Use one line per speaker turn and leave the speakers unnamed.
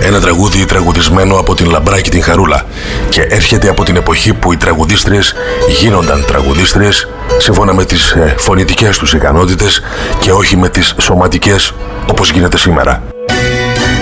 Ένα τραγούδι τραγουδισμένο από την Λαμπράκη την Χαρούλα και έρχεται από την εποχή που οι τραγουδίστριες γίνονταν τραγουδίστριες σύμφωνα με τις φωνητικές τους ικανότητες και όχι με τις σωματικές όπως γίνεται σήμερα.